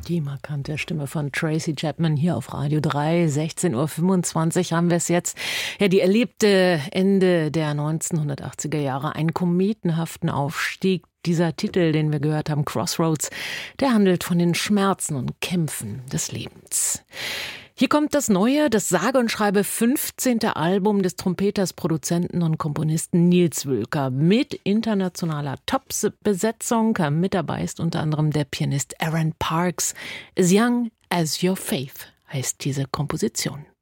Die markante Stimme von Tracy Chapman hier auf Radio 3. 16:25 Uhr haben wir es jetzt. Ja, die erlebte Ende der 1980er Jahre einen kometenhaften Aufstieg. Dieser Titel, den wir gehört haben, Crossroads, der handelt von den Schmerzen und Kämpfen des Lebens. Hier kommt das neue, das sage und schreibe 15. Album des Trompeters, Produzenten und Komponisten Nils Wülker mit internationaler Top-Besetzung. Mit dabei ist unter anderem der Pianist Aaron Parks. As Young as Your Faith heißt diese Komposition.